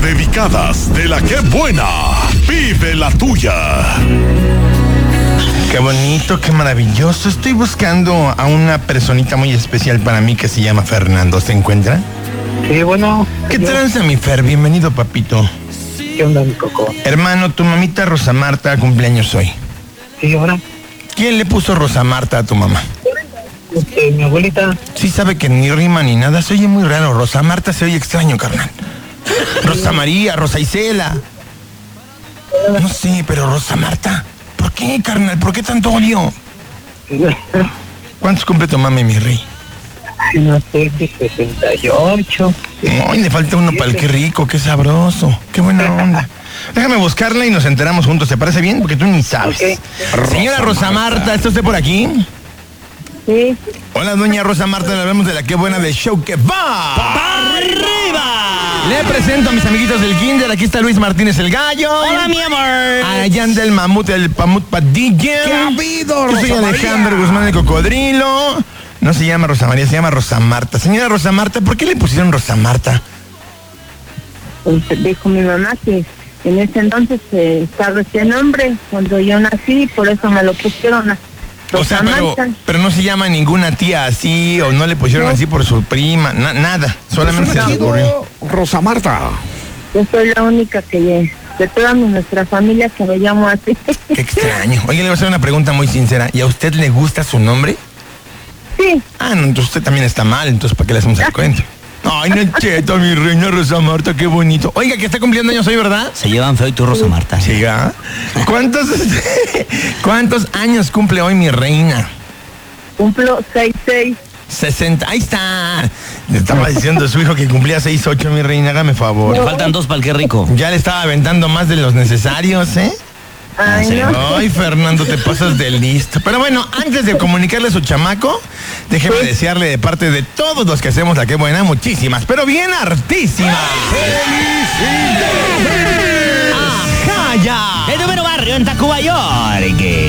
dedicadas de la que buena. Vive la tuya. Qué bonito, qué maravilloso. Estoy buscando a una personita muy especial para mí que se llama Fernando. ¿Se encuentra? Sí, bueno. ¿Qué tranza, mi Fer? Bienvenido, papito. ¿Qué onda, mi coco? Hermano, tu mamita Rosa Marta cumpleaños hoy. Sí, ahora. ¿Quién le puso Rosa Marta a tu mamá? Mi abuelita. Sí sabe que ni rima ni nada. Se oye muy raro. Rosa Marta se oye extraño, carnal. Rosa María, Rosa Isela. No sé, pero Rosa Marta. ¿Por qué, carnal? ¿Por qué tanto odio? ¿Cuántos cumple tu mami, mi rey? No sé, 68. Ay, le falta uno para el qué rico, qué sabroso. Qué buena onda. Déjame buscarla y nos enteramos juntos. ¿Te parece bien? Porque tú ni sabes. Okay. Señora Rosa Marta, ¿está usted por aquí? Sí. Hola, doña Rosa Marta, le hablamos de la qué buena del show que va ¡Para arriba! Le presento a mis amiguitos del kinder. Aquí está Luis Martínez el Gallo. Hola, mi amor. Allá anda el mamut, el Pamut Padilla. ¿Qué ha habido, Yo soy Rosa Alejandro María? Guzmán el Cocodrilo. No se llama Rosa María, se llama Rosa Marta. Señora Rosa Marta, ¿por qué le pusieron Rosa Marta? Pues dijo mi mamá que en ese entonces estaba ese nombre cuando yo nací, por eso me lo pusieron a O sea, Rosa Marta. pero no se llama ninguna tía así, o no le pusieron No. así por su prima, nada. Solamente se le ocurrió. Rosa Marta. Yo soy la única que de toda nuestra familia que me llamo así. Qué extraño. Oye, le voy a hacer una pregunta muy sincera. ¿Y a usted le gusta su nombre? Sí, Ah, no, entonces usted también está mal, entonces ¿para qué le hacemos el cuento? Ay, Nacheta, mi reina Rosa Marta, qué bonito. Oiga, que está cumpliendo años hoy, ¿verdad? Se llevan feo y tú, Rosa Marta. Siga. ¿Cuántos años cumple hoy mi reina? cumplo 66. 60. Ahí está. Le estaba diciendo a su hijo que cumplía 68, mi reina, hágame favor. Le faltan dos para el que rico. Ya le estaba aventando más de los necesarios, ¿eh? Ay, no. Ay, Fernando, te pasas de listo. Pero bueno, antes de comunicarle a su chamaco, déjeme desearle de parte de todos los que hacemos la que buena, muchísimas, pero bien hartísimas. ¡Felicidades! ¡Ajá, ya! El número barrio en Tacuba, York.